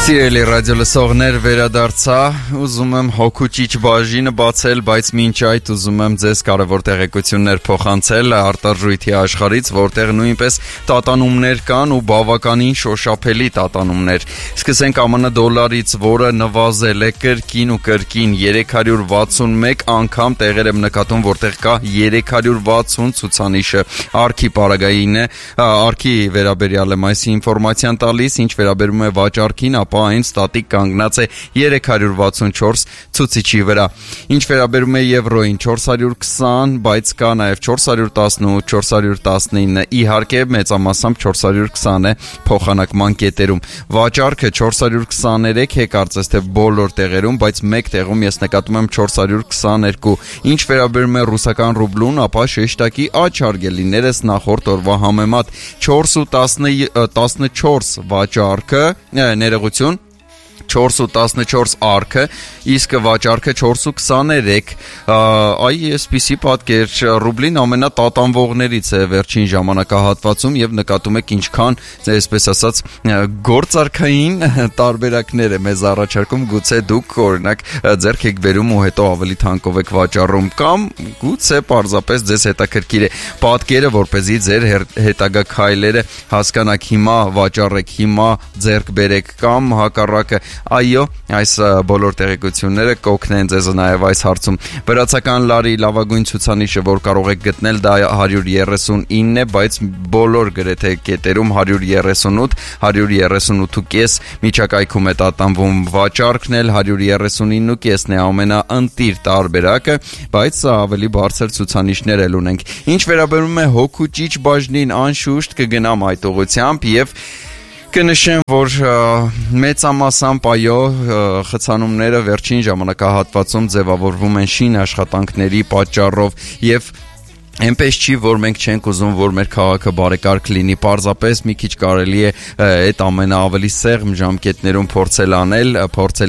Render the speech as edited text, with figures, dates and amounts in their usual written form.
Սիրելի ռադիո լսողներ, վերադարձա, ուզում եմ հոգուճիչ բաժինը բացել, բայց մինչ այդ ուզում եմ ձեզ կարևոր տեղեկություններ փոխանցել արտարժույթի աշխարհից, որտեղ նույնպես տատանումներ կան ու բավականին շոշափելի տատանումներ։ Սկսենք ԱՄՆ դոլարից, որը նվազել է կրկին ու կրկին 361 անգամ տեղեր եմ նկատում, որտեղ կա 360 ցուցանիշը։ Արքի պարագային է, արքի վերաբերյալ եմ այս ինֆորմացիան տալիս, ինչ վերաբերում է վաճառքին, ապա այն ստատիկ կանգնած է 364 ցուցիչի վրա։ Ինչ վերաբերում է եվրոին 420, բայց կա նաև 418, 419, իհարկե մեծամասամբ 420 է փոխանակման կետերում։ Վաճառքը 423 է կարծես թե բոլոր տեղերում, բայց մեկ տեղում ես նկատում եմ 422։ Ինչ վերաբերում է ռուսական ռուբլուն, ապա շեշտակի աճ արգելիներս նախորդ օրվա համեմատ 4.14 վաճառքը, ներողություն, 4.14 արքը, իսկ վաճառքը 4.23, այսպիսի պատկեր, ռուբլին ամենատատանվողներից է վերջին ժամանակահատվածում եւ նկատում եք ինչքան, այսպես ասած, գործարքային տարբերակներ է մեզ առաջարկում, գուցե դուք օրինակ ձեռք եք բերում ու հետո ավելի թանկով եք վաճառում կամ գուցե պարզապես ձեզ հետաքրքիր է պատկերը, որպեսզի ձեր հետագա քայլերը հասկանաք, հիմա վաճառեք, հիմա ձեռք բերեք կամ հակառակը։ Այո, այս բոլոր տեղեկությունները կօգնեն ձեզ նաև այս հարցում։ Վրացական լարի լավագույն ցուցանիշը, որ կարող եք գտնել, դա 139 է, բայց բոլոր գրեթե կետերում 138, 138.5 միջակայքում է տատանվում, վաճառքն էլ 139.5-ն է ամենաընտիր տարբերակը, բայց ավելի բարձր ցուցանիշներ էլ ունենք։ Ինչ վերաբերում է հոգուճիչ բաժնին, անշուշտ կգնամ այդ ուղղությամբ եւ կնշեմ, որ մեծամասամբ այո, խցանումները վերջին ժամանակահատվածում ձևավորվում են շին աշխատանքների պատճառով եւ այնպես չի, որ մենք չենք ուզում, որ մեր քաղաքը բարեկարգ լինի, պարզապես մի քիչ կարելի է այդ ամենը ավելի սեղմ ժամկետներում փորձել անել, փորձել